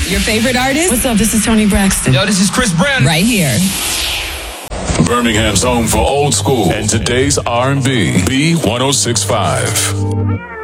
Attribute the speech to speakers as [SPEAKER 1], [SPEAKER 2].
[SPEAKER 1] Your favorite artist?
[SPEAKER 2] What's up? This is Toni Braxton.
[SPEAKER 3] Yo, this is Chris Brown.
[SPEAKER 1] Right here.
[SPEAKER 4] Birmingham's home for old school and today's R&B. B1065.